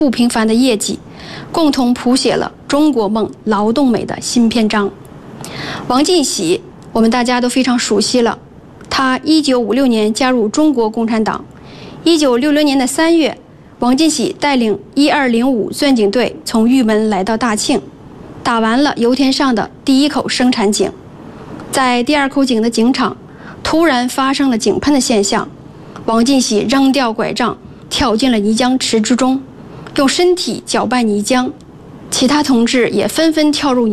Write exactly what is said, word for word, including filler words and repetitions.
不平凡的业绩，共同谱写了中国梦劳动美的新篇章。王进喜，我们大家都非常熟悉了。他一九五六年加入中国共产党。一九六零年的三月，王进喜带领一二零五钻井队从玉门来到大庆，打完了油田上的第一口生产井。在第二口井的井场，突然发生了井喷的现象。王进喜扔掉拐杖，跳进了泥浆池之中，用身体搅拌泥浆。其他同志也纷纷跳入